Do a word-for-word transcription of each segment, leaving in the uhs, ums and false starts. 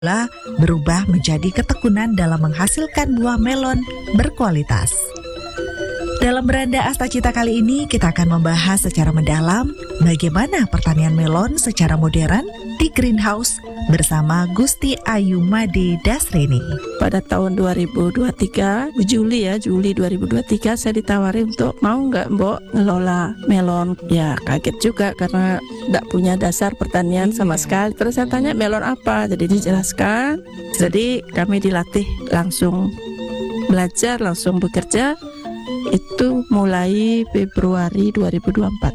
pula berubah menjadi ketekunan dalam menghasilkan buah melon berkualitas. Dalam Beranda Astacita kali ini kita akan membahas secara mendalam bagaimana pertanian melon secara modern di greenhouse bersama Gusti Ayu Made Dasrini. Pada tahun dua ribu dua puluh tiga, Juli ya, Juli dua ribu dua puluh tiga saya ditawari untuk mau nggak Mbok ngelola melon. Ya kaget juga karena nggak punya dasar pertanian sama sekali. Terus saya tanya melon apa, jadi dijelaskan. Jadi kami dilatih langsung belajar, langsung bekerja. Itu mulai Februari dua ribu dua puluh empat.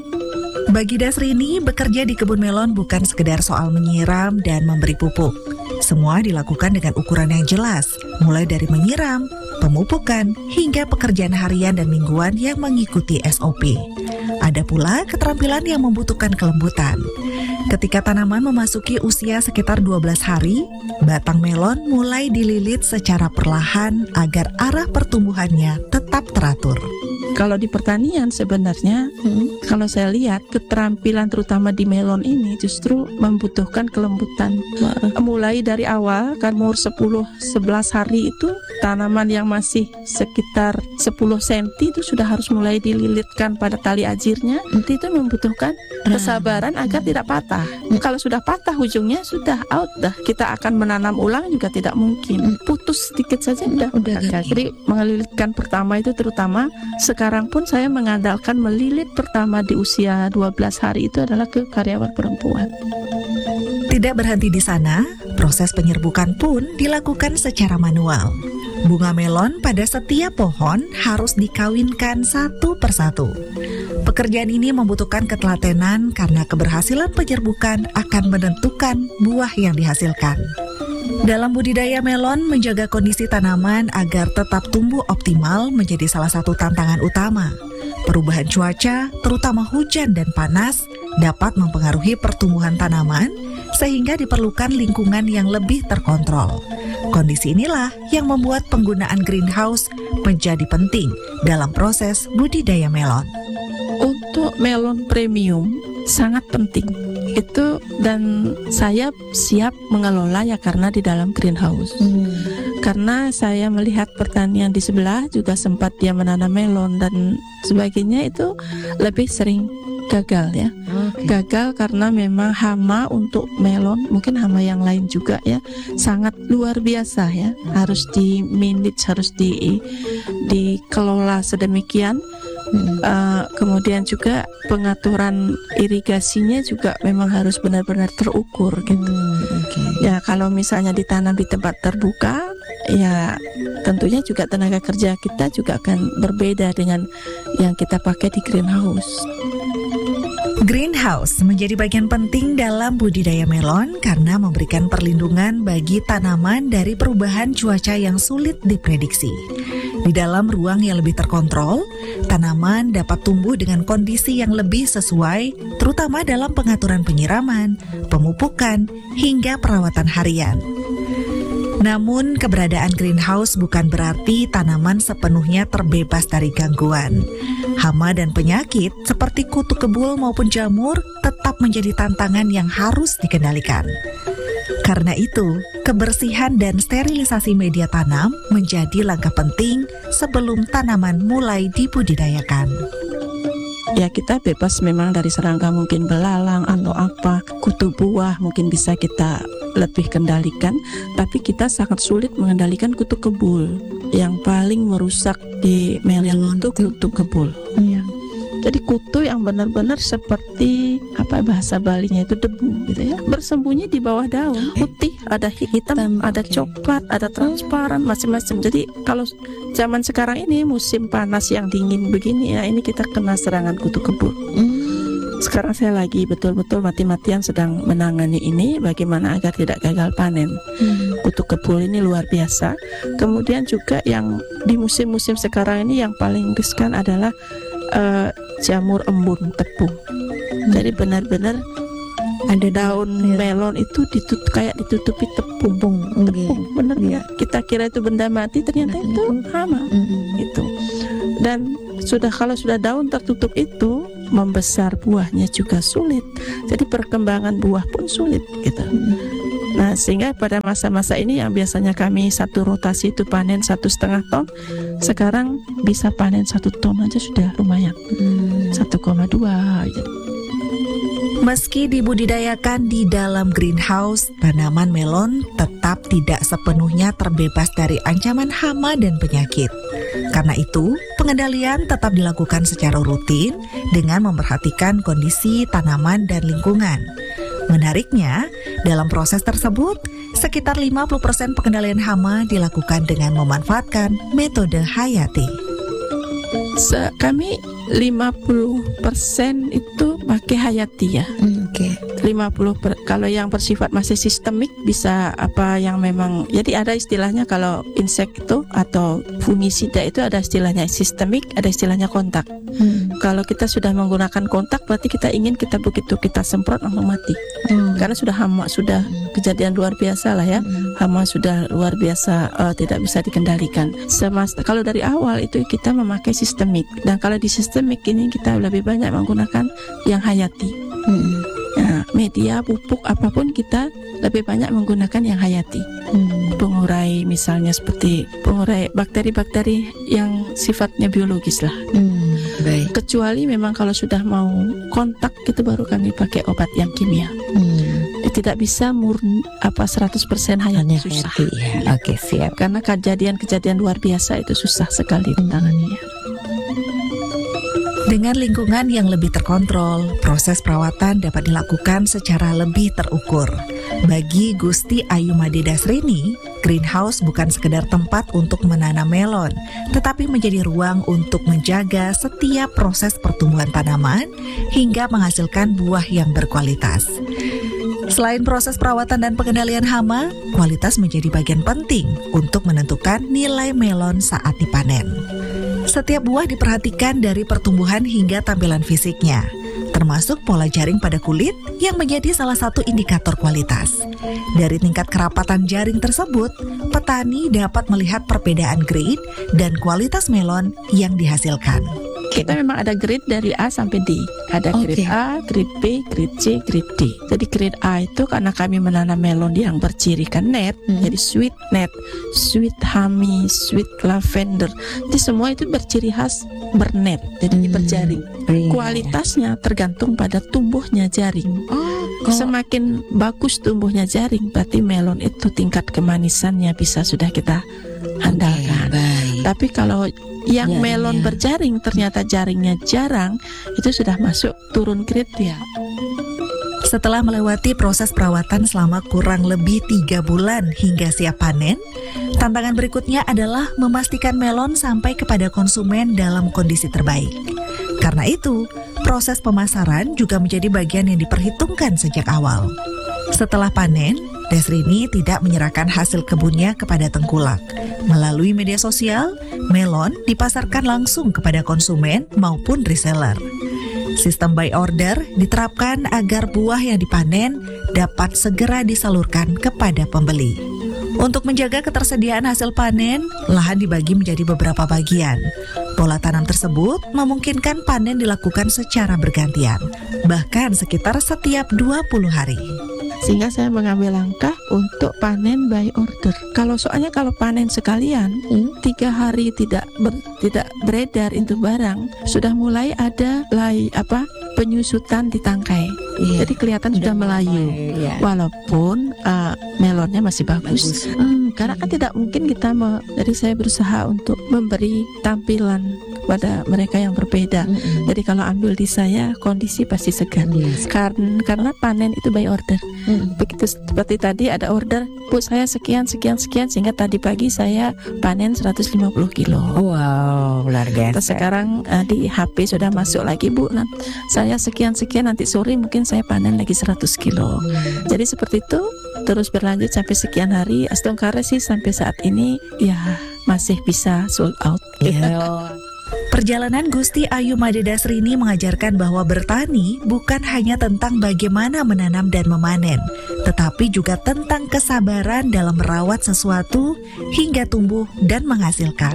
Bagi Dasrini, bekerja di kebun melon bukan sekedar soal menyiram dan memberi pupuk. Semua dilakukan dengan ukuran yang jelas, mulai dari menyiram, pemupukan, hingga pekerjaan harian dan mingguan yang mengikuti S O P. Ada pula keterampilan yang membutuhkan kelembutan. Ketika tanaman memasuki usia sekitar dua belas hari, batang melon mulai dililit secara perlahan agar arah pertumbuhannya tetap teratur. Kalau di pertanian sebenarnya, hmm, kalau saya lihat keterampilan terutama di melon ini justru membutuhkan kelembutan. Wah. Mulai dari awal kan umur sepuluh sebelas hari itu tanaman yang masih sekitar sepuluh sentimeter itu sudah harus mulai dililitkan pada tali ajirnya. Nanti itu membutuhkan kesabaran agar tidak patah. Kalau sudah patah ujungnya sudah out dah. Kita akan menanam ulang juga tidak mungkin. Putus sedikit saja udah udah. Jadi mengelilitkan pertama itu terutama sekarang pun saya mengandalkan melilit pertama di usia dua belas hari itu adalah ke karyawan perempuan. Tidak berhenti di sana, proses penyerbukan pun dilakukan secara manual. Bunga melon pada setiap pohon harus dikawinkan satu persatu. Pekerjaan ini membutuhkan ketelatenan karena keberhasilan penyerbukan akan menentukan buah yang dihasilkan. Dalam budidaya melon, menjaga kondisi tanaman agar tetap tumbuh optimal menjadi salah satu tantangan utama. Perubahan cuaca, terutama hujan dan panas, dapat mempengaruhi pertumbuhan tanaman, sehingga diperlukan lingkungan yang lebih terkontrol. Kondisi inilah yang membuat penggunaan greenhouse menjadi penting dalam proses budidaya melon. Untuk melon premium sangat penting itu, dan saya siap mengelolanya karena di dalam greenhouse. Hmm. Karena saya melihat pertanian di sebelah juga sempat dia menanam melon dan sebagainya, itu lebih sering gagal ya. Okay. Gagal karena memang hama untuk melon, mungkin hama yang lain juga ya, sangat luar biasa ya. Harus di manage, harus di dikelola sedemikian. Hmm. Uh, kemudian juga pengaturan irigasinya juga memang harus benar-benar terukur gitu. Hmm, okay. Ya kalau misalnya ditanam di tempat terbuka, ya tentunya juga tenaga kerja kita juga akan berbeda dengan yang kita pakai di greenhouse. Greenhouse menjadi bagian penting dalam budidaya melon karena memberikan perlindungan bagi tanaman dari perubahan cuaca yang sulit diprediksi. Di dalam ruang yang lebih terkontrol, tanaman dapat tumbuh dengan kondisi yang lebih sesuai, terutama dalam pengaturan penyiraman, pemupukan, hingga perawatan harian. Namun, keberadaan greenhouse bukan berarti tanaman sepenuhnya terbebas dari gangguan. Hama dan penyakit seperti kutu kebul maupun jamur tetap menjadi tantangan yang harus dikendalikan. Karena itu, kebersihan dan sterilisasi media tanam menjadi langkah penting sebelum tanaman mulai dibudidayakan. Ya kita bebas memang dari serangga mungkin belalang atau apa, kutu buah mungkin bisa kita lebih kendalikan, tapi kita sangat sulit mengendalikan kutu kebul. Yang paling merusak di melon itu kutu kebul. Ya. Jadi kutu yang benar-benar seperti apa bahasa Balinya itu debu gitu ya, bersembunyi di bawah daun, putih, ada hitam, hitam ada okay. coklat, ada transparan, macam-macam. Jadi kalau zaman sekarang ini musim panas yang dingin begini ya, ini kita kena serangan kutu kebul. Hmm. Sekarang saya lagi betul-betul mati-matian sedang menangani ini, bagaimana agar tidak gagal panen. Hmm. Kutu kebul ini luar biasa. Kemudian juga yang di musim-musim sekarang ini yang paling riskan adalah uh, jamur embun tepung. Hmm. Jadi benar-benar ada daun ya. Melon itu ditutup kayak ditutupi tepung, tepung, tepung. Okay. Benar ya. Kita kira itu benda mati, ternyata hmm. itu hama. Hmm. Itu. Dan sudah kalau sudah daun tertutup itu, membesar buahnya juga sulit. Jadi perkembangan buah pun sulit gitu. Hmm. Nah, sehingga pada masa-masa ini yang biasanya kami satu rotasi itu panen satu setengah ton, sekarang bisa panen satu ton aja sudah lumayan, Hmm. satu koma dua. Meski dibudidayakan di dalam greenhouse, tanaman melon tetap tidak sepenuhnya terbebas dari ancaman hama dan penyakit. Karena itu, pengendalian tetap dilakukan secara rutin dengan memperhatikan kondisi tanaman dan lingkungan. Menariknya, dalam proses tersebut, sekitar lima puluh persen pengendalian hama dilakukan dengan memanfaatkan metode hayati. Se kami lima puluh persen itu pakai hayati ya. Hmm, Oke. Okay. lima puluh per, kalau yang bersifat masih sistemik bisa apa yang memang, jadi ada istilahnya kalau insekto atau fungisida itu ada istilahnya sistemik, ada istilahnya kontak. Hmm. Kalau kita sudah menggunakan kontak berarti kita ingin kita begitu kita semprot langsung mati. Hmm. Karena sudah hama, sudah kejadian luar biasa lah ya. Hmm. Hama sudah luar biasa, uh, tidak bisa dikendalikan. Semasa kalau dari awal itu kita memakai sistemik, dan kalau di sistemik ini kita lebih banyak menggunakan yang hayati. Hmm. Nah, media pupuk apapun kita lebih banyak menggunakan yang hayati. Hmm. Pengurai misalnya seperti pengurai bakteri-bakteri yang sifatnya biologis lah. Hmm. Baik. Kecuali memang kalau sudah mau kontak itu baru kami pakai obat yang kimia. Hmm. Tidak bisa murni apa seratus persen hayati, Hanya susah. hayati ya. Oke, siap. Karena kejadian-kejadian luar biasa itu susah sekali ditangani. Dengan lingkungan yang lebih terkontrol, proses perawatan dapat dilakukan secara lebih terukur. Bagi Gusti Ayu Made Dasrini, greenhouse bukan sekedar tempat untuk menanam melon, tetapi menjadi ruang untuk menjaga setiap proses pertumbuhan tanaman hingga menghasilkan buah yang berkualitas. Selain proses perawatan dan pengendalian hama, kualitas menjadi bagian penting untuk menentukan nilai melon saat dipanen. Setiap buah diperhatikan dari pertumbuhan hingga tampilan fisiknya, termasuk pola jaring pada kulit yang menjadi salah satu indikator kualitas. Dari tingkat kerapatan jaring tersebut, petani dapat melihat perbedaan grade dan kualitas melon yang dihasilkan. Kita memang ada grade dari A sampai D. Ada grade Oke. A, grade B, grade C, grade D. Jadi grade A itu karena kami menanam melon yang bercirikan net, Hmm. jadi sweet net, sweet honey, sweet lavender. Jadi semua itu berciri khas bernet, jadi Hmm. berjaring. Iya. Kualitasnya tergantung pada tumbuhnya jaring. Oh, kalau- Semakin bagus tumbuhnya jaring, berarti melon itu tingkat kemanisannya bisa sudah kita andalkan. Oke, baik. Tapi kalau yang Jaringnya. melon berjaring ternyata jaringnya jarang, itu sudah masuk turun grade ya. Setelah melewati proses perawatan selama kurang lebih tiga bulan hingga siap panen, tantangan berikutnya adalah memastikan melon sampai kepada konsumen dalam kondisi terbaik. Karena itu, proses pemasaran juga menjadi bagian yang diperhitungkan sejak awal. Setelah panen, Dasrini tidak menyerahkan hasil kebunnya kepada tengkulak. Melalui media sosial, melon dipasarkan langsung kepada konsumen maupun reseller. Sistem buy order diterapkan agar buah yang dipanen dapat segera disalurkan kepada pembeli. Untuk menjaga ketersediaan hasil panen, lahan dibagi menjadi beberapa bagian. Pola tanam tersebut memungkinkan panen dilakukan secara bergantian, bahkan sekitar setiap dua puluh hari. Sehingga saya mengambil langkah untuk panen by order. Kalau soalnya kalau panen sekalian, Hmm. tiga hari tidak ber, tidak beredar itu barang, sudah mulai ada lay apa penyusutan di tangkai. Iya. Jadi kelihatan sudah melayu. Iya. Walaupun uh, melonnya masih bagus. Bagus. Hmm, karena kan tidak mungkin kita me, jadi saya berusaha untuk memberi tampilan pada mereka yang berbeda. Mm-mm. Jadi kalau ambil di saya kondisi pasti segar. Yes. Karena karena panen itu by order. Mm-mm. Begitu seperti tadi ada order, Bu saya sekian sekian sekian, sehingga tadi pagi saya panen seratus lima puluh kilo. Wow, luar Terus biasa. sekarang uh, di H P sudah masuk lagi, Bu. Nah, saya sekian sekian, nanti sore mungkin saya panen lagi seratus kilo. Jadi seperti itu terus berlanjut sampai sekian hari. Astongkare sih sampai saat ini ya masih bisa sold out. Iya. Perjalanan Gusti Ayu Made Dasrini mengajarkan bahwa bertani bukan hanya tentang bagaimana menanam dan memanen, tetapi juga tentang kesabaran dalam merawat sesuatu hingga tumbuh dan menghasilkan.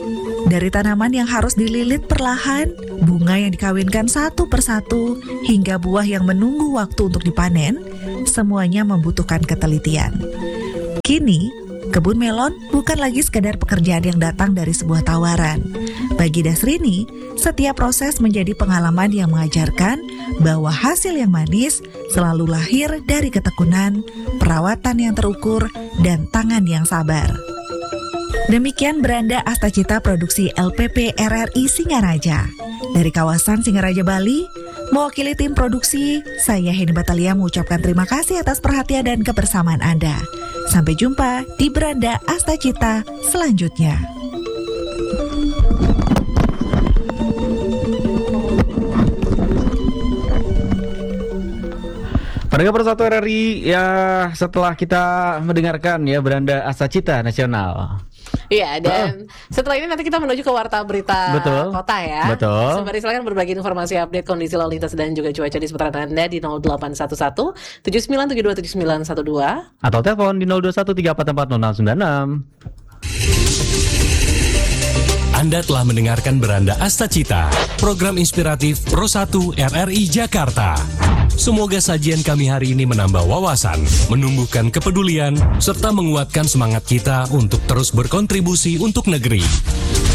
Dari tanaman yang harus dililit perlahan, bunga yang dikawinkan satu persatu, hingga buah yang menunggu waktu untuk dipanen, semuanya membutuhkan ketelitian. Kini, kebun melon bukan lagi sekadar pekerjaan yang datang dari sebuah tawaran. Bagi Dasrini, setiap proses menjadi pengalaman yang mengajarkan bahwa hasil yang manis selalu lahir dari ketekunan, perawatan yang terukur, dan tangan yang sabar. Demikian Beranda Astacita produksi L P P R R I Singaraja. Dari kawasan Singaraja, Bali, mewakili tim produksi, saya Heni Batalia mengucapkan terima kasih atas perhatian dan kebersamaan Anda. Sampai jumpa di Beranda Astacita selanjutnya. Pendengar Persatu R R I, ya setelah kita mendengarkan ya Beranda Astacita Nasional. Iya, dan uh. setelah ini nanti kita menuju ke Warta Berita Betul. Kota ya. Betul. Sembari silakan berbagi informasi update kondisi lalu lintas dan juga cuaca di seputaran Anda di nol delapan satu satu tujuh sembilan tujuh dua tujuh sembilan satu dua atau telepon di nol dua satu tiga empat empat nol enam sembilan enam. Anda telah mendengarkan Beranda Astacita, program inspiratif Pro satu R R I Jakarta. Semoga sajian kami hari ini menambah wawasan, menumbuhkan kepedulian, serta menguatkan semangat kita untuk terus berkontribusi untuk negeri.